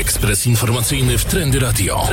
Ekspres informacyjny w Trendy Radio.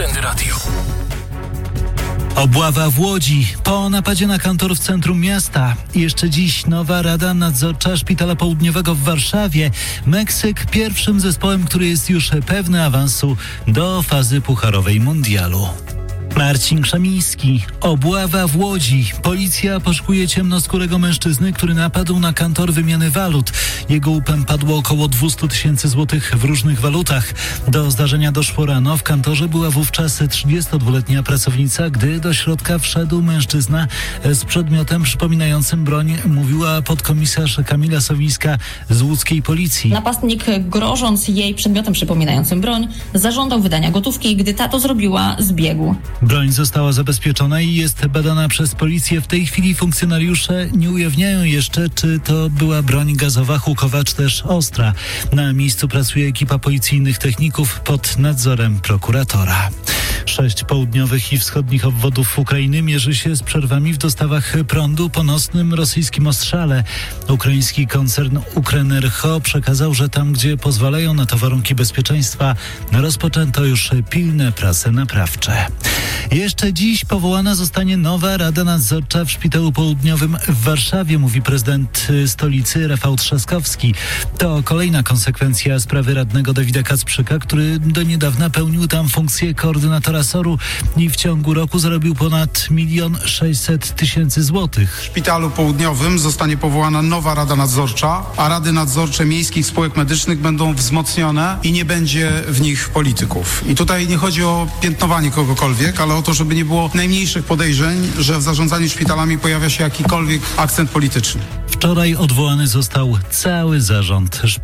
Obława w Łodzi po napadzie na kantor w centrum miasta. Jeszcze dziś nowa Rada Nadzorcza Szpitala Południowego w Warszawie. Meksyk pierwszym zespołem, który jest już pewny awansu do fazy pucharowej mundialu. Marcin Krzemiński. Obława w Łodzi. Policja poszukuje ciemnoskórego mężczyzny, który napadł na kantor wymiany walut. Jego łupem padło około 200 000 złotych w różnych walutach. Do zdarzenia doszło rano. W kantorze była wówczas 32-letnia pracownica, gdy do środka wszedł mężczyzna z przedmiotem przypominającym broń, mówiła podkomisarz Kamila Sowińska z łódzkiej policji. Napastnik, grożąc jej przedmiotem przypominającym broń, zażądał wydania gotówki. Gdy ta to zrobiła, zbiegł. Broń została zabezpieczona i jest badana przez policję. W tej chwili funkcjonariusze nie ujawniają jeszcze, czy to była broń gazowa, hukowa, czy też ostra. Na miejscu pracuje ekipa policyjnych techników pod nadzorem prokuratora. 6 południowych i wschodnich obwodów Ukrainy mierzy się z przerwami w dostawach prądu po nocnym rosyjskim ostrzale. Ukraiński koncern Ukrenergo przekazał, że tam, gdzie pozwalają na to warunki bezpieczeństwa, rozpoczęto już pilne prace naprawcze. Jeszcze dziś powołana zostanie nowa Rada Nadzorcza w Szpitalu Południowym w Warszawie, mówi prezydent stolicy Rafał Trzaskowski. To kolejna konsekwencja sprawy radnego Dawida Kacprzyka, który do niedawna pełnił tam funkcję koordynatora SOR-u i w ciągu roku zarobił ponad 1 600 000 złotych. W Szpitalu Południowym zostanie powołana nowa Rada Nadzorcza, a Rady Nadzorcze miejskich spółek medycznych będą wzmocnione i nie będzie w nich polityków. I tutaj nie chodzi o piętnowanie kogokolwiek, ale o to, żeby nie było najmniejszych podejrzeń, że w zarządzaniu szpitalami pojawia się jakikolwiek akcent polityczny. Wczoraj odwołany został cały zarząd szpitala.